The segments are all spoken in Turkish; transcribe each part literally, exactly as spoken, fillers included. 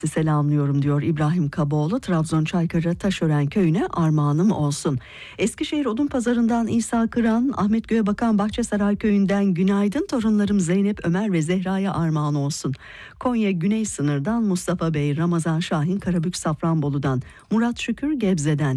selamlıyorum diyor İbrahim Kaboğlu. Trabzon Çaykara Taşören köyüne armağanım olsun. Eskişehir Odunpazarı'ndan İsa Kıran, Ahmet Göğebakan Bahçesaray köyünden günaydın, torunlarım Zeynep, Ömer ve Zehra'ya armağan olsun. Konya Güney Sınır'dan Mustafa Bey, Ramazan Şahin Karabük Safranbolu'dan, Murat Şükür Gebze'den.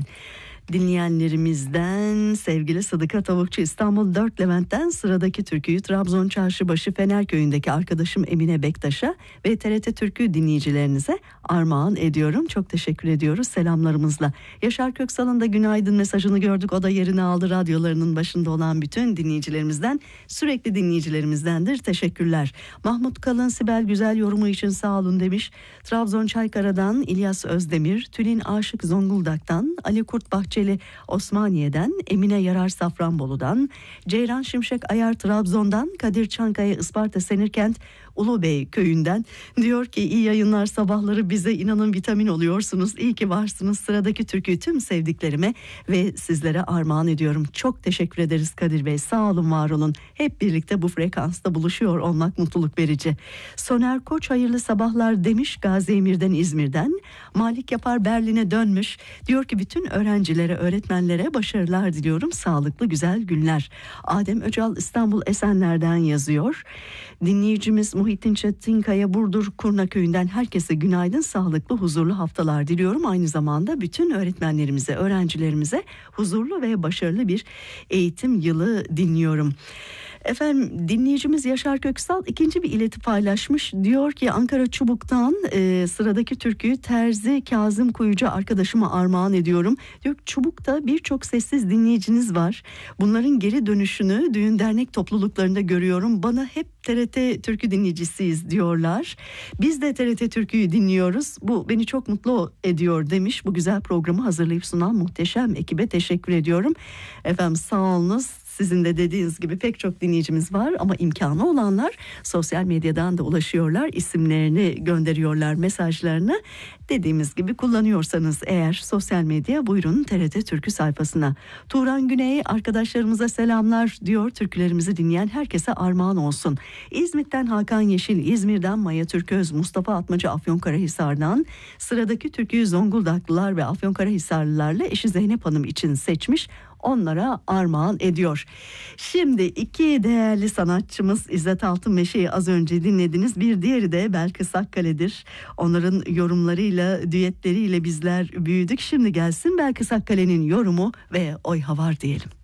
Dinleyenlerimizden sevgili Sıdıka Tavukçu İstanbul dört Levent'ten sıradaki türküyü Trabzon Çarşıbaşı Fener Köyü'ndeki arkadaşım Emine Bektaş'a ve T R T Türkü dinleyicilerinize armağan ediyorum. Çok teşekkür ediyoruz selamlarımızla. Yaşar Köksal'ın da günaydın mesajını gördük. O da yerini aldı. Radyolarının başında olan bütün dinleyicilerimizden, sürekli dinleyicilerimizdendir. Teşekkürler. Mahmut Kalın, Sibel güzel yorumu için sağ olun demiş. Trabzon Çaykara'dan İlyas Özdemir, Tülin Aşık Zonguldak'tan, Ali Kurt Bahçeli Osmaniye'den, Emine Yarar Safranbolu'dan, Ceyran Şimşek Ayar Trabzon'dan, Kadir Çankaya Isparta Senirkent Ulubey köyünden diyor ki iyi yayınlar, sabahları bize inanın vitamin oluyorsunuz. İyi ki varsınız. Sıradaki türküyü tüm sevdiklerime ve sizlere armağan ediyorum. Çok teşekkür ederiz Kadir Bey. Sağ olun, var olun. Hep birlikte bu frekansta buluşuyor olmak mutluluk verici. Soner Koç hayırlı sabahlar demiş Gazi Emir'den, İzmir'den. Malik Yapar Berlin'e dönmüş. Diyor ki bütün öğrencilere, öğretmenlere başarılar diliyorum. Sağlıklı güzel günler. Adem Öcal İstanbul Esenler'den yazıyor. Dinleyicimiz Muhittin Çetinkaya Burdur Kurna köyünden herkese günaydın, sağlıklı, huzurlu haftalar diliyorum. Aynı zamanda bütün öğretmenlerimize, öğrencilerimize huzurlu ve başarılı bir eğitim yılı dinliyorum. Efendim, dinleyicimiz Yaşar Köksal ikinci bir ileti paylaşmış. Diyor ki Ankara Çubuk'tan e, sıradaki türküyü Terzi Kazım Kuyucu arkadaşıma armağan ediyorum. Diyor Çubuk'ta birçok sessiz dinleyiciniz var. Bunların geri dönüşünü düğün dernek topluluklarında görüyorum. Bana hep T R T Türkü dinleyicisiyiz diyorlar. Biz de T R T Türkü'yü dinliyoruz. Bu beni çok mutlu ediyor demiş. Bu güzel programı hazırlayıp sunan muhteşem ekibe teşekkür ediyorum. Efendim sağ olunuz. Sizin de dediğiniz gibi pek çok dinleyicimiz var ama imkanı olanlar sosyal medyadan da ulaşıyorlar. İsimlerini gönderiyorlar, mesajlarını. Dediğimiz gibi kullanıyorsanız eğer sosyal medya, buyurun T R T Türkü sayfasına. Turan Güney arkadaşlarımıza selamlar diyor. Türkülerimizi dinleyen herkese armağan olsun. İzmit'ten Hakan Yeşil, İzmir'den Maya Türköz, Mustafa Atmaca Afyonkarahisar'dan sıradaki türküyü Zonguldaklılar ve Afyonkarahisarlılarla eşi Zeynep Hanım için seçmiş. Onlara armağan ediyor. Şimdi iki değerli sanatçımız İzzet Altınmeşe'yi az önce dinlediniz. Bir diğeri de Belkıs Akkale'dir. Onların yorumlarıyla, düetleriyle bizler büyüdük. Şimdi gelsin Belkıs Akkale'nin yorumu ve Oy Havar diyelim.